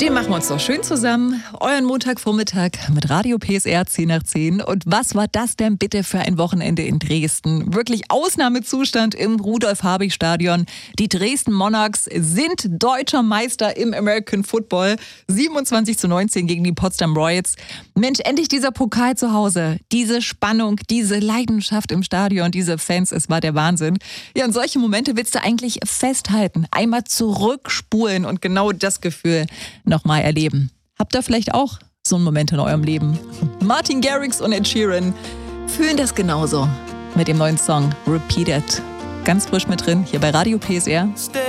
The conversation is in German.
Den machen wir uns doch schön zusammen. Euren Montagvormittag mit Radio PSR 10 nach 10. Und was war das denn bitte für ein Wochenende in Dresden? Wirklich Ausnahmezustand im Rudolf-Habich-Stadion. Die Dresden Monarchs sind deutscher Meister im American Football. 27:19 gegen die Potsdam Royals. Mensch, endlich dieser Pokal zu Hause. Diese Spannung, diese Leidenschaft im Stadion, diese Fans, es war der Wahnsinn. Ja, und solche Momente willst du eigentlich festhalten. Einmal zurückspulen und genau das Gefühl nochmal erleben. Habt ihr vielleicht auch so einen Moment in eurem Leben? Martin Garrix und Ed Sheeran fühlen das genauso mit dem neuen Song Repeat It. Ganz frisch mit drin, hier bei Radio PSR.